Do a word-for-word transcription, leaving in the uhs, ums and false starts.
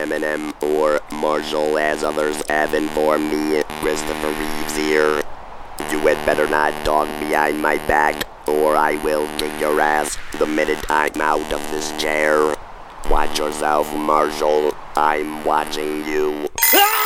Eminem or Marshall as others have informed me. Christopher Reeves here. You had better not talk behind my back, or I will kick your ass the minute I'm out of this chair. Watch yourself, Marshall. I'm watching you.